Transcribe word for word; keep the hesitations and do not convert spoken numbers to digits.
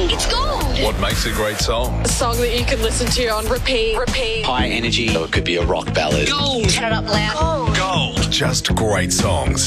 gold. It's gold. What makes a great song? A song that you can listen to on repeat, repeat. High energy. So it could be a rock ballad. Gold. Turn it up loud. Gold. Gold. Just great songs.